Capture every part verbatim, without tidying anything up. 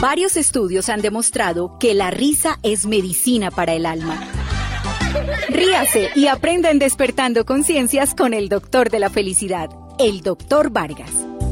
Varios estudios han demostrado que la risa es medicina para el alma. Ríase y aprenda en Despertando Conciencias con el doctor de la felicidad, el doctor Vargas.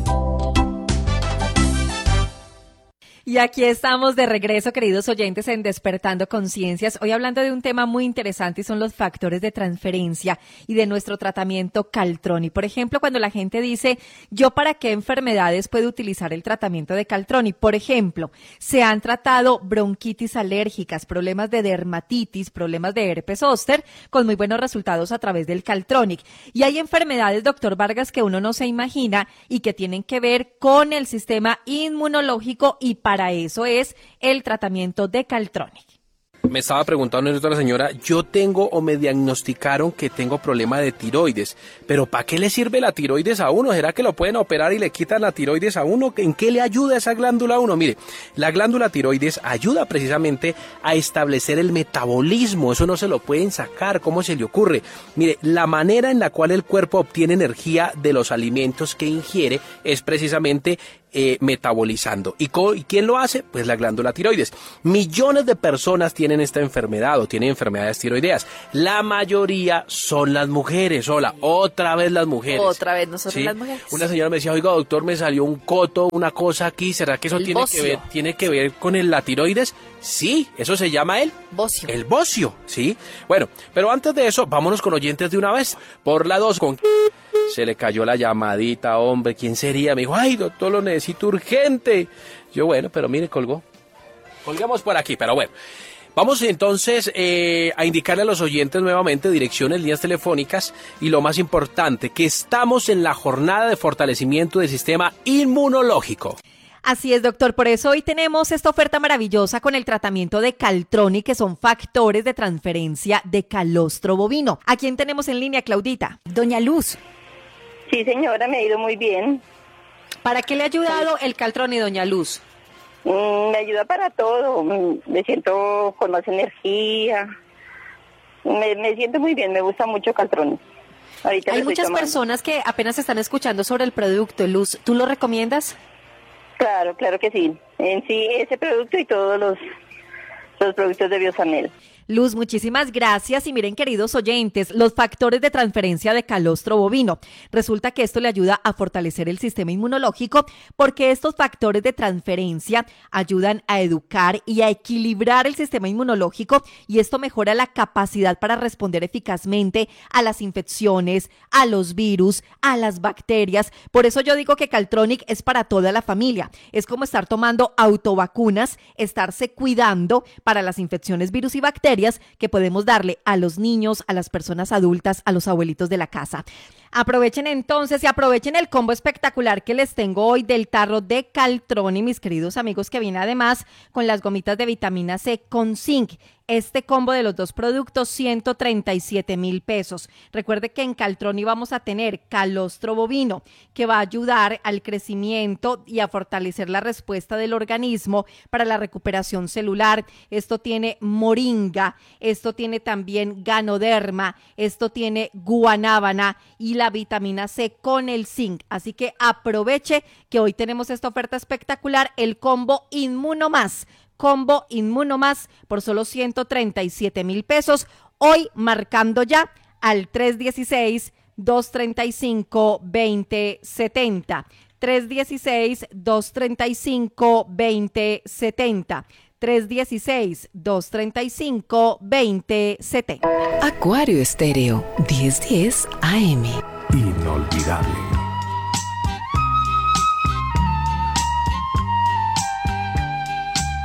Y aquí estamos de regreso, queridos oyentes, en Despertando Conciencias. Hoy hablando de un tema muy interesante y son los factores de transferencia y de nuestro tratamiento Caltroni. Por ejemplo, cuando la gente dice, ¿yo para qué enfermedades puedo utilizar el tratamiento de Caltroni? Por ejemplo, se han tratado bronquitis alérgicas, problemas de dermatitis, problemas de herpes zóster, con muy buenos resultados a través del Caltronic. Y hay enfermedades, doctor Vargas, que uno no se imagina y que tienen que ver con el sistema inmunológico y para Para eso es el tratamiento de Caltronic. Me estaba preguntando la señora, yo tengo o me diagnosticaron que tengo problema de tiroides, pero ¿para qué le sirve la tiroides a uno? ¿Será que lo pueden operar y le quitan la tiroides a uno? ¿En qué le ayuda esa glándula a uno? Mire, la glándula tiroides ayuda precisamente a establecer el metabolismo, eso no se lo pueden sacar, ¿cómo se le ocurre? Mire, la manera en la cual el cuerpo obtiene energía de los alimentos que ingiere es precisamente Eh, metabolizando. ¿Y, co- ¿Y quién lo hace? Pues la glándula tiroides. Millones de personas tienen esta enfermedad o tienen enfermedades tiroideas. La mayoría son las mujeres. Hola, otra vez las mujeres. Otra vez nosotros ¿Sí? las mujeres. Una señora me decía, oiga doctor, me salió un coto, una cosa aquí, ¿será que eso El tiene bocio. que ver, tiene que ver con el, la tiroides? Sí, eso se llama el Bocio. El bocio, ¿sí? Bueno, pero antes de eso, vámonos con oyentes de una vez. Por la dos, con... Se le cayó la llamadita, hombre, ¿quién sería? Me dijo, ay, doctor, lo necesito urgente. Yo, bueno, pero mire, colgó. Colgamos por aquí, pero bueno. Vamos entonces eh, a indicarle a los oyentes nuevamente direcciones, líneas telefónicas y lo más importante, que estamos en la jornada de fortalecimiento del sistema inmunológico. Así es, doctor. Por eso hoy tenemos esta oferta maravillosa con el tratamiento de Caltroni, que son factores de transferencia de calostro bovino. ¿A quién tenemos en línea, Claudita? Doña Luz. Sí, señora, me ha ido muy bien. ¿Para qué le ha ayudado el Caltroni, doña Luz? Mm, me ayuda para todo. Mm, me siento con más energía. Me, me siento muy bien, me gusta mucho Caltroni. Ahorita Hay lo estoy muchas tomando. personas que apenas están escuchando sobre el producto. Luz, ¿tú lo recomiendas? Claro, claro que sí. En sí, ese producto y todos los, los productos de Biosanel. Luz, muchísimas gracias. Y miren, queridos oyentes, los factores de transferencia de calostro bovino. Resulta que esto le ayuda a fortalecer el sistema inmunológico porque estos factores de transferencia ayudan a educar y a equilibrar el sistema inmunológico y esto mejora la capacidad para responder eficazmente a las infecciones, a los virus, a las bacterias. Por eso yo digo que Caltronic es para toda la familia. Es como estar tomando autovacunas, estarse cuidando para las infecciones, virus y bacterias que podemos darle a los niños, a las personas adultas, a los abuelitos de la casa. Aprovechen entonces y aprovechen el combo espectacular que les tengo hoy del tarro de Caltroni, mis queridos amigos, que viene además con las gomitas de vitamina C con zinc. Este combo de los dos productos, ciento treinta y siete mil pesos. Recuerde que en Caltroni vamos a tener calostro bovino, que va a ayudar al crecimiento y a fortalecer la respuesta del organismo para la recuperación celular. Esto tiene moringa, esto tiene también ganoderma, esto tiene guanábana y la vitamina C con el zinc. Así que aproveche que hoy tenemos esta oferta espectacular, el combo Inmuno Más. Combo Inmuno Más por solo ciento treinta y siete mil pesos. Hoy marcando ya al tres uno seis, dos tres cinco, dos cero siete cero. tres uno seis, dos tres cinco, dos cero siete cero. tres uno seis, dos tres cinco, dos cero siete cero. Acuario Estéreo, diez diez A M. Inolvidable.